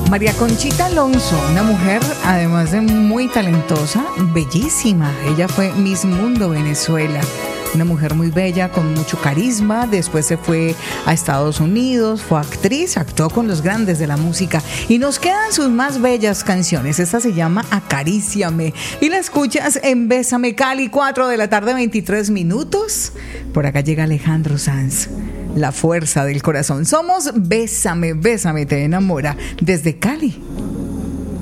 María Conchita Alonso, una mujer además de muy talentosa, bellísima. Ella fue Miss Mundo Venezuela. Una mujer muy bella, con mucho carisma. Después se fue a Estados Unidos, fue actriz, actuó con los grandes de la música. Y nos quedan sus más bellas canciones. Esta se llama Acaríciame. Y la escuchas en Bésame Cali, 4 de la tarde, 23 minutos. Por acá llega Alejandro Sanz. La fuerza del corazón. Somos Bésame, Bésame, te enamora. Desde Cali.